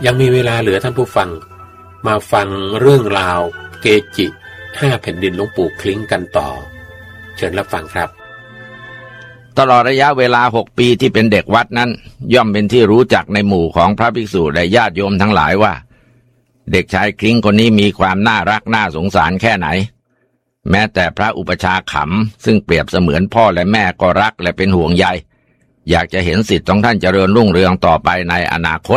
ยังมีเวลาเหลือท่านผู้ฟังมาฟังเรื่องราวเกจิ5แผ่นดินหลวงปู่คลิ้งกันต่อเชิญรับฟังครับตลอดระยะเวลา6 ปีที่เป็นเด็กวัดนั้นย่อมเป็นที่รู้จักในหมู่ของพระภิกษุและญาติโยมทั้งหลายว่าเด็กชายคลิ้งคนนี้มีความน่ารักน่าสงสารแค่ไหนแม้แต่พระอุปชาขำซึ่งเปรียบเสมือนพ่อและแม่ก็รักและเป็นห่วงใยอยากจะเห็นศิษย์ของท่านเจริญรุ่งเรืองต่อไปในอนาคต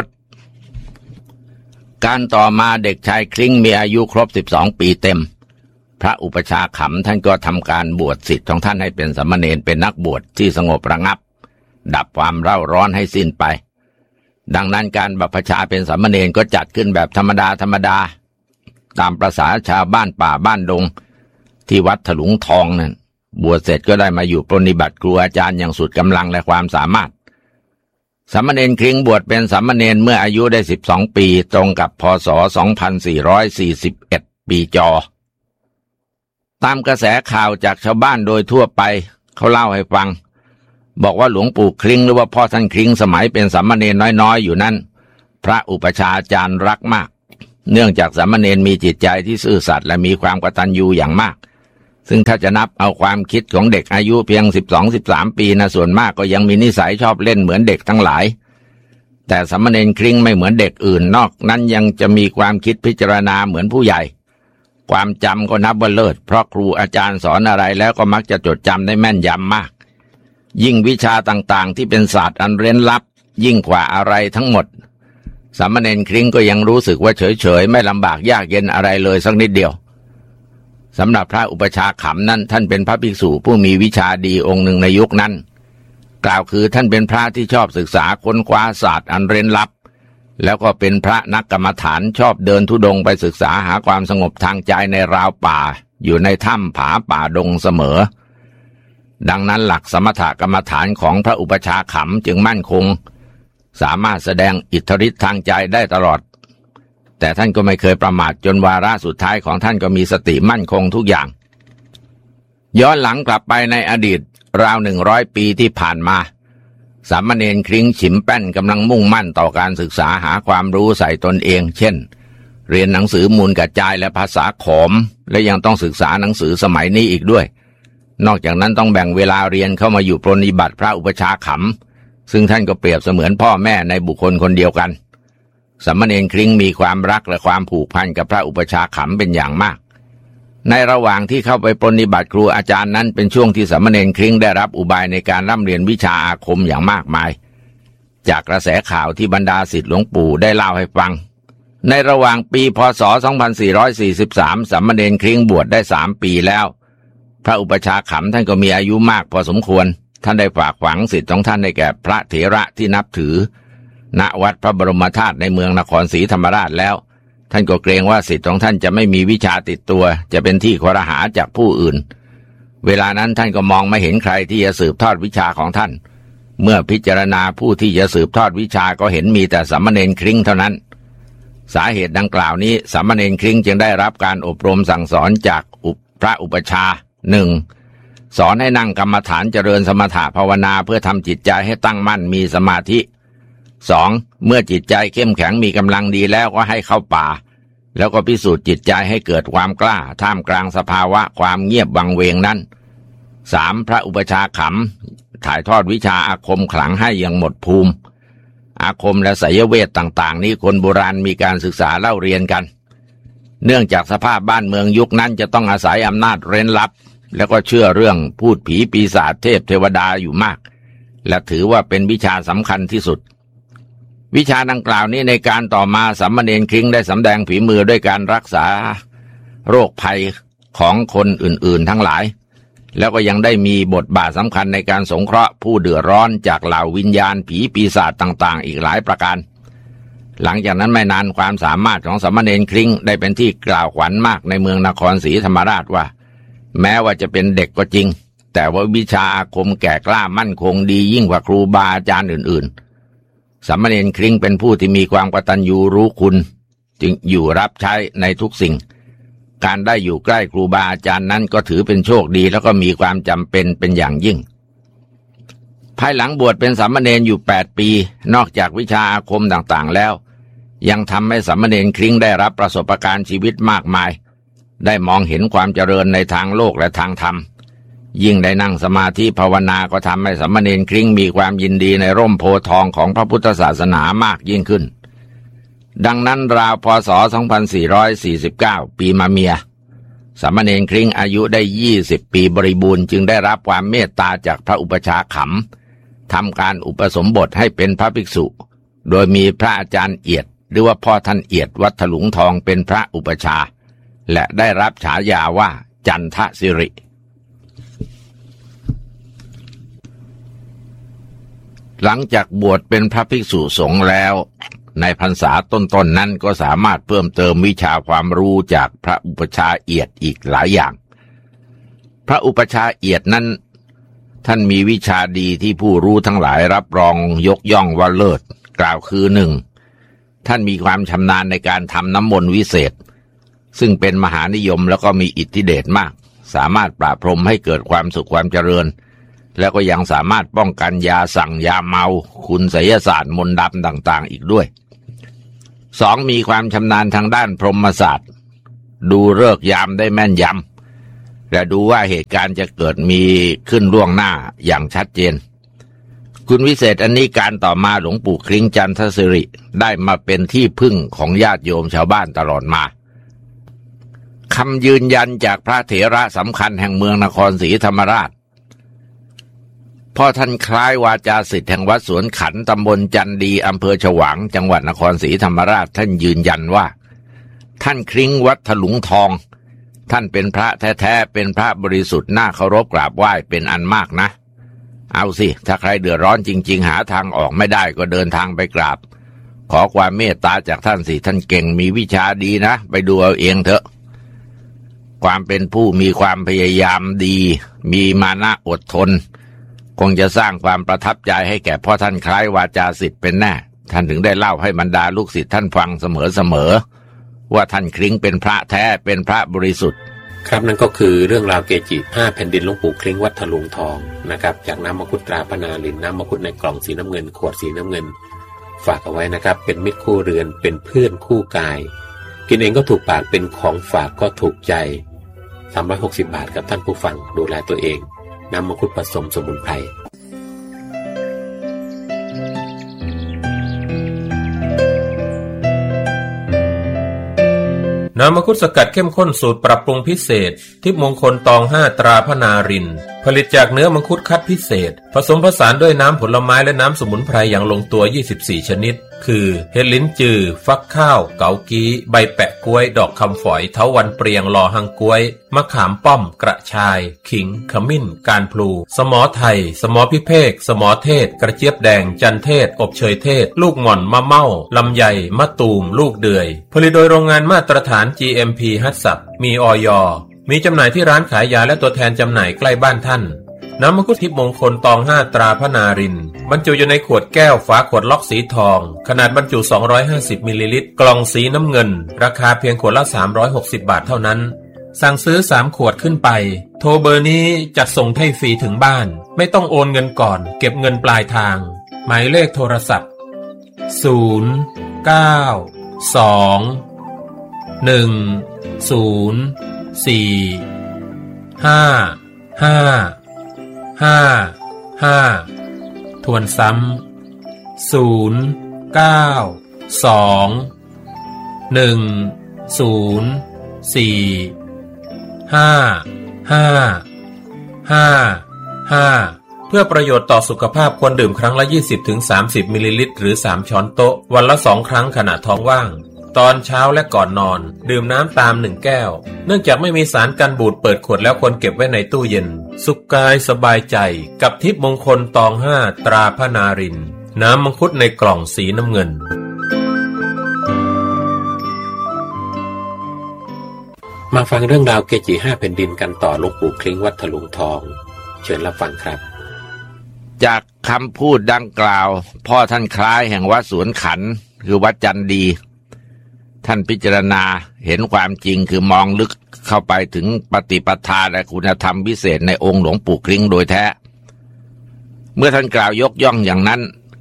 การต่อมาเด็กชายคลิ้งมีอายุครบ12 ปีเต็มพระอุปชาขำท่านก็ทำการบวชศิษย์ของท่านให้เป็นสามเณรเป็นนักบวชที่สงบระงับดับความเร่าร้อนให้สิ้นไปดังนั้นการบัพชาเป็นสามเณรก็จัดขึ้นแบบธรรมดาตามประสาชาวบ้านป่าบ้านดงที่วัดถลุงทองนั่นบวชเสร็จก็ได้มาอยู่ปรนนิบัติครูอาจารย์อย่างสุดกำลังและความสามารถสามเณรคลิ้งบวชเป็นสามเณรเมื่ออายุได้12 ปีตรงกับพ.ศ. 2441 ปีจ.ตามกระแสข่าวจากชาวบ้านโดยทั่วไปเขาเล่าให้ฟังบอกว่าหลวงปู่คลิ้งหรือว่าพ่อท่านคลิ้งสมัยเป็นสามเณรน้อยๆอยู่นั้นพระอุปชาอาจารย์รักมากเนื่องจากสามเณรมีจิตใจที่ซื่อสัตย์และมีความกตัญญูอย่างมากซึ่งถ้าจะนับเอาความคิดของเด็กอายุเพียง12-13 ปีนะส่วนมากก็ยังมีนิสัยชอบเล่นเหมือนเด็กทั้งหลายแต่สามเณรคลิ้งไม่เหมือนเด็กอื่นนอกนั้นยังจะมีความคิดพิจารณาเหมือนผู้ใหญ่ความจำก็นับว่าเลิศเพราะครูอาจารย์สอนอะไรแล้วก็มักจะจดจำได้แม่นยำมากยิ่งวิชาต่างๆที่เป็นศาสตร์อันเร้นลับยิ่งกว่าอะไรทั้งหมดสามเณรคลิ้งก็ยังรู้สึกว่าเฉยๆไม่ลำบากยากเย็นอะไรเลยสักนิดเดียวสำหรับพระอุปชาขำนั้นท่านเป็นพระภิกษุผู้มีวิชาดีองค์หนึ่งในยุคนั้นกล่าวคือท่านเป็นพระที่ชอบศึกษาค้นคว้าศาสตร์อันเร้นลับแล้วก็เป็นพระนักกรรมฐานชอบเดินธุดงค์ไปศึกษาหาความสงบทางใจในราวป่าอยู่ในถ้ำผาป่าดงเสมอดังนั้นหลักสมถกรรมฐานของพระอุปชาขำจึงมั่นคงสามารถแสดงอิทธิฤทธิ์ทางใจได้ตลอดแต่ท่านก็ไม่เคยประมาทจนวาระสุดท้ายของท่านก็มีสติมั่นคงทุกอย่างย้อนหลังกลับไปในอดีตราว100 ปีที่ผ่านมาสามเณรคลิ้งฉิมแป้นกำลังมุ่งมั่นต่อการศึกษาหาความรู้ใส่ตนเองเช่นเรียนหนังสือมูลกระจายและภาษาขอมและยังต้องศึกษาหนังสือสมัยนี้อีกด้วยนอกจากนั้นต้องแบ่งเวลาเรียนเข้ามาอยู่ปรนนิบัติพระอุปชาขำซึ่งท่านก็เปรียบเสมือนพ่อแม่ในบุคคลคนเดียวกันสามเณรคลิ้งมีความรักและความผูกพันกับพระอุปชาขำเป็นอย่างมากในระหว่างที่เข้าไปปรนนิบัติครูอาจารย์นั้นเป็นช่วงที่สามเณรคลิ้งได้รับอุบายในการร่ำเรียนวิชาอาคมอย่างมากมายจากกระแสข่าวที่บรรดาศิษย์หลวงปู่ได้เล่าให้ฟังในระหว่างปีพ.ศ. 2443สามเณรคลิ้งบวชได้3 ปีแล้วพระอุปชาขำท่านก็มีอายุมากพอสมควรท่านได้ฝากฝังศิษย์ของท่านให้แก่พระเถระที่นับถือณวัดพระบรมธาตุในเมืองนครศรีธรรมราชแล้วท่านก็เกรงว่าศิษย์ของท่านจะไม่มีวิชาติดตัวจะเป็นที่ครหาจากผู้อื่นเวลานั้นท่านก็มองไม่เห็นใครที่จะสืบทอดวิชาของท่านเมื่อพิจารณาผู้ที่จะสืบทอดวิชาก็เห็นมีแต่สามเณรคลิ้งเท่านั้นสาเหตุดังกล่าวนี้สามเณรคลิ้งจึงได้รับการอบรมสั่งสอนจากพระอุปชา1. สอนให้นั่งกรรมฐานเจริญสมถะภาวนาเพื่อทำจิตใจให้ตั้งมั่นมีสมาธิ 2. เมื่อจิตใจเข้มแข็งมีกำลังดีแล้วก็ให้เข้าป่าแล้วก็พิสูจน์จิตใจให้เกิดความกล้าท่ามกลางสภาวะความเงียบวังเวงนั้น 3. พระอุปชาขำถ่ายทอดวิชาอาคมขลังให้อย่างหมดภูมิอาคมและไสยเวทต่างๆนี้คนโบราณมีการศึกษาเล่าเรียนกันเนื่องจากสภาพบ้านเมืองยุคนั้นจะต้องอาศัยอำนาจเร้นลับแล้วก็เชื่อเรื่องพูดผีปีศาจเทพเทวดาอยู่มากและถือว่าเป็นวิชาสำคัญที่สุดวิชาดังกล่าวนี้ในการต่อมาสามเณรคลิ้งได้สำแดงฝีมือด้วยการรักษาโรคภัยของคนอื่นๆทั้งหลายแล้วก็ยังได้มีบทบาทสำคัญในการสงเคราะห์ผู้เดือดร้อนจากเหล่าวิญญาณผีปีศาจต่างๆอีกหลายประการหลังจากนั้นไม่นานความสามารถของสามเณรคลิ้งได้เป็นที่กล่าวขวัญมากในเมืองนครศรีธรรมราชว่าแม้ว่าจะเป็นเด็กก็จริงแต่ว่าวิชาอาคมแก่กล้ามั่นคงดียิ่งกว่าครูบาอาจารย์อื่นๆสามเณรคลิ้งเป็นผู้ที่มีความกตัญญูรู้คุณจึงอยู่รับใช้ในทุกสิ่งการได้อยู่ใกล้ครูบาอาจารย์นั้นก็ถือเป็นโชคดีแล้วก็มีความจำเป็นอย่างยิ่งภายหลังบวชเป็นสามเณรอยู่8 ปีนอกจากวิชาอาคมต่างๆแล้วยังทำให้สามเณรคลิ้งได้รับประสบการณ์ชีวิตมากมายได้มองเห็นความเจริญในทางโลกและทางธรรมยิ่งได้นั่งสมาธิภาวนาก็ทำให้สามเณรคลิ้งมีความยินดีในร่มโพธิ์ทองของพระพุทธศาสนามากยิ่งขึ้นดังนั้นราวพ.ศ. 2449 ปีมะเมียสามเณรคลิ้งอายุได้20 ปีบริบูรณ์จึงได้รับความเมตตาจากพระอุปชาขำทำการอุปสมบทให้เป็นพระภิกษุโดยมีพระอาจารย์เอียดหรือว่าพ่อท่านเอียดวัดถลุงทองเป็นพระอุปชาและได้รับฉายาว่าจันทสิริหลังจากบวชเป็นพระภิกษุสงฆ์แล้วในพรรษาต้นๆนั้นก็สามารถเพิ่มเติมวิชาความรู้จากพระอุปชาเอียดอีกหลายอย่างพระอุปชาเอียดนั้นท่านมีวิชาดีที่ผู้รู้ทั้งหลายรับรองยกย่องว่าเลิศกล่าวคือ 1. ท่านมีความชำนาญในการทำน้ำมนต์วิเศษซึ่งเป็นมหานิยมแล้วก็มีอิทธิเดชมากสามารถปราบพรหมให้เกิดความสุขความเจริญแล้วก็ยังสามารถป้องกันยาสั่งยาเมาคุณไสยศาสตร์มนต์ดำต่างๆอีกด้วย 2. มีความชำนาญทางด้านพรหมศาสตร์ดูฤกษ์ยามได้แม่นยำและดูว่าเหตุการณ์จะเกิดมีขึ้นล่วงหน้าอย่างชัดเจนคุณวิเศษอันนี้การต่อมาหลวงปู่คลิ้งจันทสิริได้มาเป็นที่พึ่งของญาติโยมชาวบ้านตลอดมาคำยืนยันจากพระเถระสำคัญแห่งเมืองนครศรีธรรมราชพ่อท่านคล้ายวาจาศิษย์แห่งวัดสวนขันตำบลจันดีอำเภอฉวางจังหวัดนครศรีธรรมราชท่านยืนยันว่าท่านคลิ้งวัดถลุงทองท่านเป็นพระแท้ๆเป็นพระบริสุทธิ์น่าเคารพกราบไหว้เป็นอันมากนะเอาสิถ้าใครเดือดร้อนจริงๆหาทางออกไม่ได้ก็เดินทางไปกราบขอความเมตตาจากท่านสิท่านเก่งมีวิชาดีนะไปดูเอาเองเถอะความเป็นผู้มีความพยายามดีมีมานะอดทนคงจะสร้างความประทับใจให้แก่พ่อท่านคล้ายวาจาศิษย์เป็นแน่ท่านถึงได้เล่าให้บรรดาลูกศิษย์ท่านฟังเสมอว่าท่านคลิ้งเป็นพระแท้เป็นพระบริสุทธิ์ครับนั่นก็คือเรื่องราวเกจิ5แผ่นดินหลวงปู่คลิ้งวัดถลุงทองนะครับจากน้ำมังคุดตราพนาลินน้ำมังคุดในกล่องสีน้ำเงินขวดสีน้ำเงินฝากเอาไว้นะครับเป็นมิตรคู่เรือนเป็นเพื่อนคู่กายกินเองก็ถูกปากเป็นของฝากก็ถูกใจ360 บาทกับท่านผู้ฟังดูแลตัวเองน้ำมังคุดผสมสมุนไพรน้ำมังคุดสกัดเข้มข้นสูตรปรับปรุงพิเศษทิพย์มงคลตอง5ตราพนารินผลิตจากเนื้อมังคุดคัดพิเศษผสมผสานด้วยน้ำผลไม้และน้ำสมุนไพรอย่างลงตัว24ชนิดคือเห็ดลิ้นจือฟักข้าวเกากี้ใบแปะกล้วยดอกคำฝอยเถาวัลย์เปรียงลอหังกล้วยมะขามป้อมกระชายขิงขมิ้นการพลูสมอไทยสมอพิเภกสมอเทศกระเจี๊ยบแดงจันเทศอบเชยเทศลูกหม่อนมะเม่าลำไยมะตูมลูกเดือยผลิตโดยโรงงานมาตรฐาน GMP ฮัตสับมีอย.มีจำหน่ายที่ร้านขายยาและตัวแทนจำหน่ายใกล้บ้านท่านน้ำมังคุดทิพย์มงคลตอง5ตราพนารินบรรจุอยู่ในขวดแก้วฝาขวดล็อกสีทองขนาดบรรจุ250มิลลิลิตรกล่องสีน้ำเงินราคาเพียงขวดละ360 บาทเท่านั้นสั่งซื้อ3ขวดขึ้นไปโทรเบอร์นี้จัดส่งให้ฟรีถึงบ้านไม่ต้องโอนเงินก่อนเก็บเงินปลายทางหมายเลขโทรศัพท์092-455-55ทวนซ้ำ092-455-55เพื่อประโยชน์ต่อสุขภาพควรดื่มครั้งละ 20-30 มิลลิลิตรหรือ3ช้อนโต๊ะวันละ2ครั้งขณะท้องว่างตอนเช้าและก่อนนอนดื่มน้ำตาม1แก้วเนื่องจากไม่มีสารกันบูดเปิดขวดแล้วควรเก็บไว้ในตู้เย็นสุขกายสบายใจกับทิพย์มงคลตอง5ตราพนารินน้ำมังคุดในกล่องสีน้ำเงินมาฟังเรื่องราวเกจิ5แผ่นดินกันต่อหลวงปู่คลิ้งวัดถลุงทองเชิญรับฟังครับจากคำพูดดังกล่าวพ่อท่านคล้ายแห่งวัดสวนขันคือวัดจันดีท่านพิจารณาเห็นความจริงคือมองลึกเข้าไปถึงปฏิปทาและคุณธรรมพิเศษในองค์หลวงปู่คลิ้งโดยแท้เมื่อท่านกล่าวยกย่องอย่างนั้น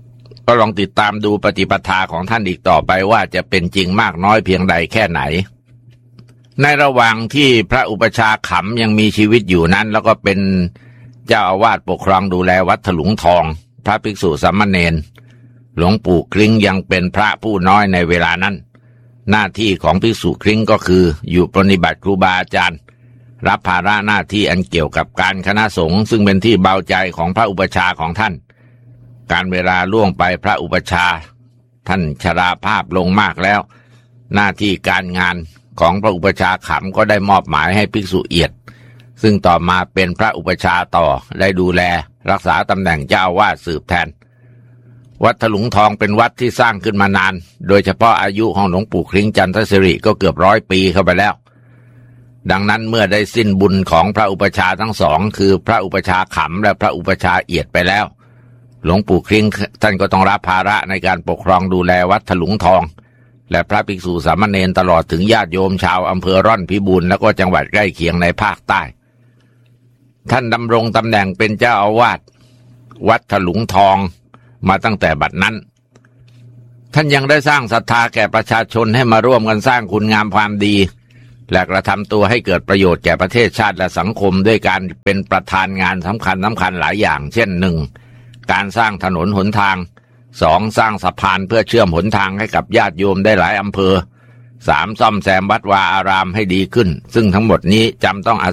ก็ลองติดตามดูปฏิปทาของท่านอีกต่อไปว่าจะเป็นจริงมากน้อยเพียงใดแค่ไหนในระหว่างที่พระอุปชาขำยังมีชีวิตอยู่นั้นแล้วก็เป็นเจ้าอาวาสปกครองดูแลวัดถลุงทองพระภิกษุสามเณรหลวงปู่คลิ้งยังเป็นพระผู้น้อยในเวลานั้นหน้าที่ของภิกษุคลิ้งก็คืออยู่ปฏิบัติครูบาอาจารย์รับภาระหน้าที่อันเกี่ยวกับการคณะสงฆ์ซึ่งเป็นที่เบาใจของพระอุปชาของท่านการเวลาล่วงไปพระอุปชาท่านชราภาพลงมากแล้วหน้าที่การงานของพระอุปชาขำก็ได้มอบหมายให้ภิกษุเอียดซึ่งต่อมาเป็นพระอุปชาต่อได้ดูแลรักษาตำแหน่งเจ้าอาวาสสืบแทนวัดถลุงทองเป็นวัดที่สร้างขึ้นมานานโดยเฉพาะอายุของหลวงปู่คลิ้งจันทศิริก็เกือบ100 ปีเข้าไปแล้วดังนั้นเมื่อได้สิ้นบุญของพระอุปชาทั้งสองคือพระอุปชาขำและพระอุปชาเอียดไปแล้วหลวงปู่คลิ้งท่านก็ต้องรับภาระในการปกครองดูแลวัดถลุงทองและพระภิกษุสามเณรตลอดถึงญาติโยมชาวอำเภอร่อนพิบูลและก็จังหวัดใกล้เคียงในภาคใต้ท่านดำรงตำแหน่งเป็นเจ้าอาวาสวัดถลุงทองมาตั้งแต่บัดนั้นท่านยังได้สร้างศรัทธาแก่ประชาชนให้มาร่วมกันสร้างคุณงามความดีและกระทำตัวให้เกิดประโยชน์แก่ประเทศชาติและสังคมด้วยการเป็นประธานงานสำคัญหลายอย่างเช่น 1. การสร้างถนนหนทาง 2. สร้างสะพานเพื่อเชื่อมหนทางให้กับญาติโยมได้หลายอำเภอ 3. ซ่อมแซมวัดวาอารามให้ดีขึ้นซึ่งทั้งหมดนี้จำต้อง